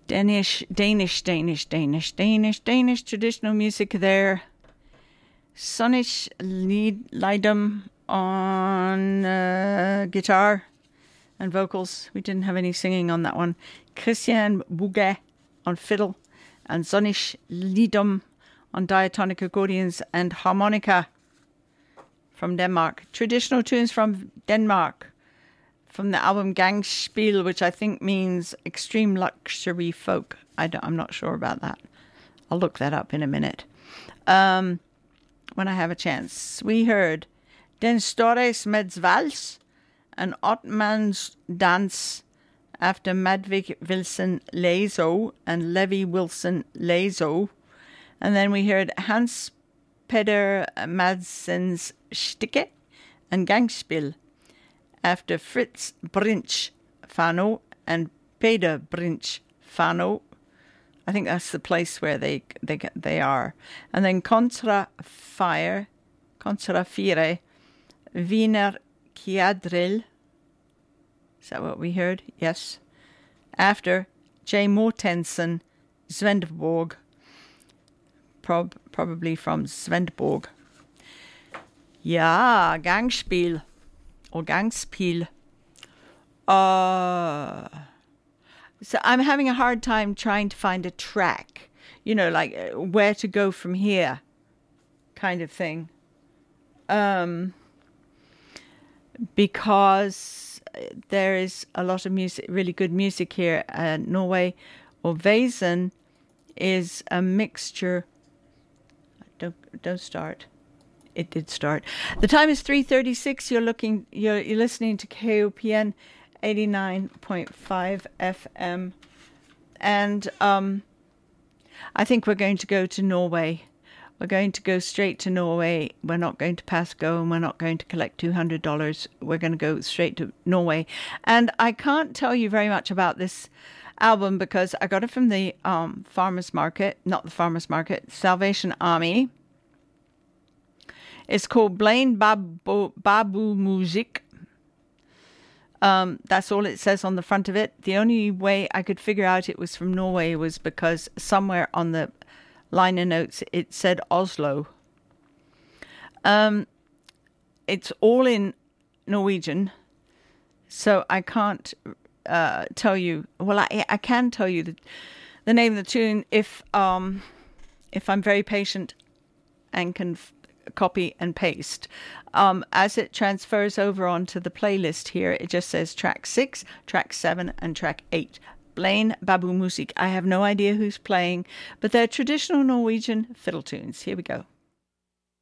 Danish traditional music there. Sonnish Leidum on guitar and vocals. We didn't have any singing on that one. Christian Bouguet on fiddle, and Sonnish Leidum on diatonic accordions and harmonica from Denmark. Traditional tunes from Denmark from the album Gangspil, which I think means extreme luxury folk. I'm not sure about that. I'll look that up in a minute when I have a chance. We heard Den Stores Medsvals, an Ottmans Dans after Madvig Wilson Lazo and Levi Wilson Lazo. And then we heard Hans Peder Madsen's Sticke and Gangspil after Fritz Brinch Fano and Peder Brinch Fano. I think that's the place where they are. And then Contra Fire, Wiener Kiadril. Is that what we heard? Yes. After J. Mortensen, Svendborg. Probably from Svendborg. Ja, Gangspil. Or Gangspil. So I'm having a hard time trying to find a track. You know, like where to go from here kind of thing. Because there is a lot of music, really good music here in Norway. Orvesen is a mixture. Don't start. It did start. The time is 3:36. You're listening to KOPN 89.5 FM, and I think we're going to go to Norway. We're going to go straight to Norway. We're not going to pass go, and we're not going to collect $200. We're going to go straight to Norway. And I can't tell you very much about this album because I got it from the Salvation Army. It's called Blaine Babu Music. That's all it says on the front of it. The only way I could figure out it was from Norway was because somewhere on the liner notes it said Oslo. It's all in Norwegian, so I can't tell you. Well, I can tell you the name of the tune if I'm very patient and can copy and paste. As it transfers over onto the playlist here, it just says track 6, track 7, and track 8. Blaine Babu Music. I have no idea who's playing, but they're traditional Norwegian fiddle tunes. Here we go.